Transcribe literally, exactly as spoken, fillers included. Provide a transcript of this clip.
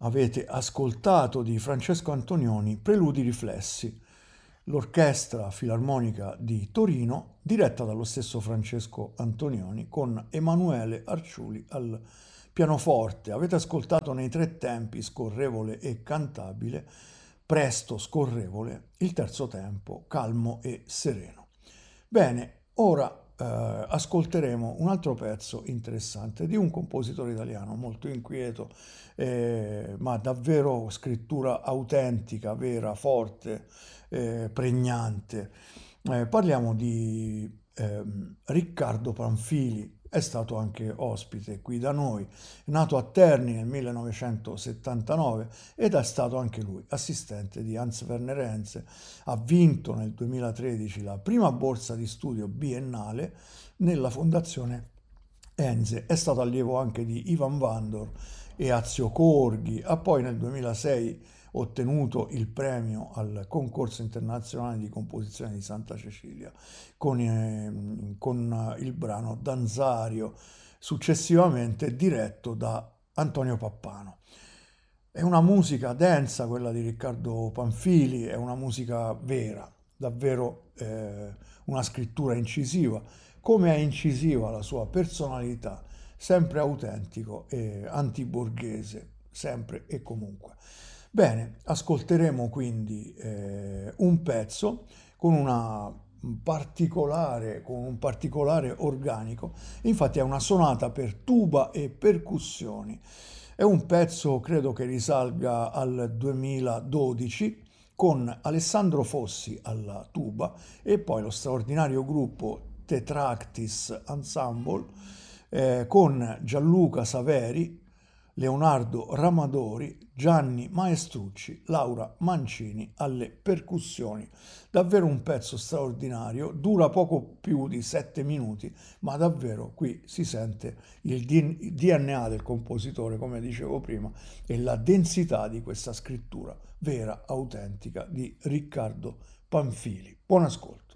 Avete ascoltato di Francesco Antonioni Preludi riflessi, l'Orchestra Filarmonica di Torino, diretta dallo stesso Francesco Antonioni, con Emanuele Arciuli al pianoforte. Avete ascoltato nei tre tempi, scorrevole e cantabile, presto scorrevole, il terzo tempo, calmo e sereno. Bene, ora eh, ascolteremo un altro pezzo interessante di un compositore italiano molto inquieto, eh, ma davvero scrittura autentica, vera, forte, eh, pregnante. Eh, parliamo di ehm, Riccardo Panfili. È stato anche ospite qui da noi, nato a Terni nel millenovecentosettantanove ed è stato anche lui assistente di Hans Werner Henze. Ha vinto nel duemilatredici la prima borsa di studio biennale nella Fondazione Henze. È stato allievo anche di Ivan Vandor e Azio Corghi. Ha poi nel duemilasei ottenuto il premio al concorso internazionale di composizione di Santa Cecilia con, eh, con il brano Danzario, successivamente diretto da Antonio Pappano. È una musica densa quella di Riccardo Panfili, è una musica vera, davvero eh, una scrittura incisiva, come è incisiva la sua personalità, sempre autentico e antiborghese, sempre e comunque. Bene, ascolteremo quindi eh, un pezzo con una particolare, con un particolare organico, infatti è una sonata per tuba e percussioni. È un pezzo, credo che risalga al duemiladodici, con Alessandro Fossi alla tuba e poi lo straordinario gruppo Tetractis Ensemble eh, con Gianluca Saveri, Leonardo Ramadori, Gianni Maestrucci, Laura Mancini alle percussioni. Davvero un pezzo straordinario, dura poco più di sette minuti, ma davvero qui si sente il D N A del compositore, come dicevo prima, e la densità di questa scrittura vera, autentica di Riccardo Panfili. Buon ascolto.